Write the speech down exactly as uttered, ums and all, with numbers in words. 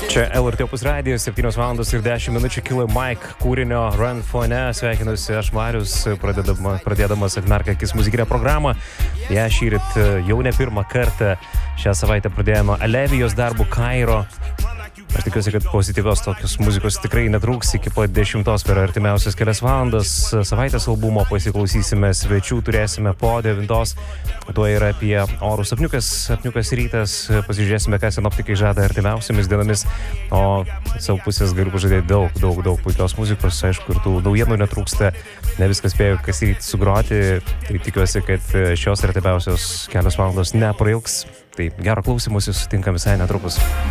Čia L R T Opus radijas, septynios valandos ir dešimt minučių kilo Mike kūrinio Run fone. Sveikinusi aš Marius, pradėdama, pradėdamas atmerkę akis muzikinę programą. Ja šįryt jau ne pirmą kartą šią savaitę pradėjome Alevijos darbu Kairo. Aš tikiuosi, kad pozityvios tokios muzikos tikrai netrūks iki pat dešimtos per artimiausias kelias valandas. Savaitės albumo pasiklausysime, svečių turėsime po devintos. Tuo yra apie orus apniukas, apniukas rytas. Pasižiūrėsime, ką sinoptikai žada artimiausiamis dienomis. O savo pusės galiu pažadėti daug, daug, daug puikios muzikos. Aišku, ir tų naujienų netrūksta. Ne viskas spėjo kas ryt sugroti. Tai tikiuosi, kad šios artimiausios kelios valandos neprailgs. Tai gero klausymusi, sutinkam visai netrukus.